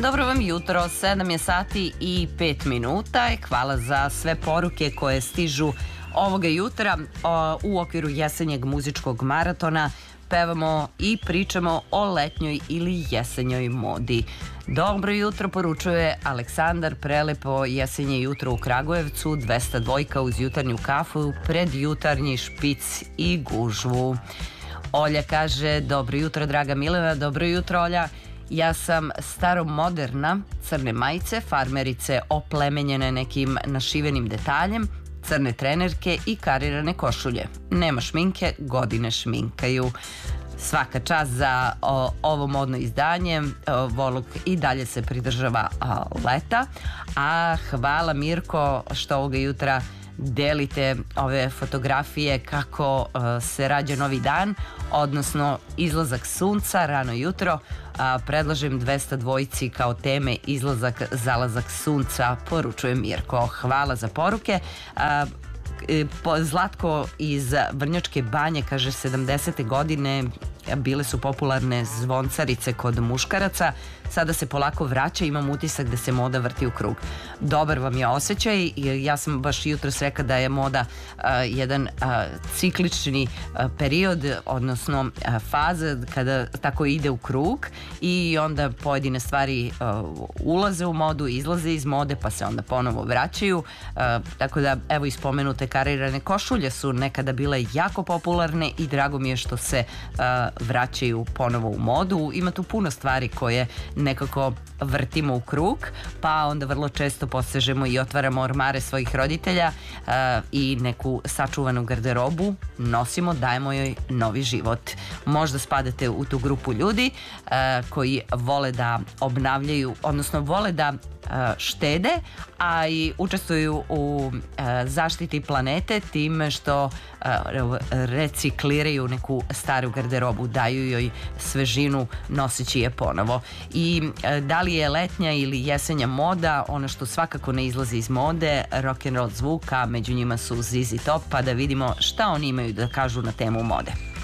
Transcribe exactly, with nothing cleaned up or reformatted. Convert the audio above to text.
Dobro vam jutro, sedam je sati i pet minuta. Hvala za sve poruke koje stižu ovoga jutra u okviru jesenjeg muzičkog maratona. Pevamo i pričamo o letnjoj ili jesenjoj modi. Dobro jutro, poručuje Aleksandar. Prelepo jesenje jutro u Kragujevcu, dvesta dva uz jutarnju kafu, pred jutarnji špic i gužvu. Olja kaže, dobro jutro draga Milena, dobro jutro Olja. Ja sam staromoderna, crne majice, farmerice oplemenjene nekim našivenim detaljem, crne trenerke i karirane košulje. Nema šminke, godine šminkaju. Svaka čast za o, ovo modno izdanje. O, Voluk i dalje se pridržava a, leta. A hvala Mirko što ovoga jutra delite ove fotografije kako uh, se rađa novi dan, odnosno izlazak sunca rano jutro. Uh, predlažem dvesta dva kao teme izlazak, zalazak sunca, poručuje Mirko. Hvala za poruke. Uh, Zlatko iz Vrnjačke Banje kaže, sedamdesete godine bile su popularne zvoncarice kod muškaraca, sada se polako vraća, imam utisak da se moda vrti u krug. Dobar vam je osjećaj. Ja sam baš jutros rekla da je moda uh, jedan uh, ciklični uh, period, odnosno uh, faza kada tako ide u krug i onda pojedine stvari uh, ulaze u modu, izlaze iz mode pa se onda ponovo vraćaju. Uh, tako da evo i spomenute karirane košulje su nekada bile jako popularne i drago mi je što se uh, vraćaju ponovo u modu. Ima tu puno stvari koje nekako vrtimo u krug, pa onda vrlo često posežemo i otvaramo ormare svojih roditelja uh, i neku sačuvanu garderobu nosimo, dajemo joj novi život. Možda spadate u tu grupu ljudi uh, koji vole da obnavljaju, odnosno vole da štede, a i učestvuju u zaštiti planete time što recikliraju neku staru garderobu, daju joj svežinu noseći je ponovo. I da li je letnja ili jesenja moda, ono što svakako ne izlazi iz mode, rock and roll zvuka, među njima su Z Z Top, pa da vidimo šta oni imaju da kažu na temu mode.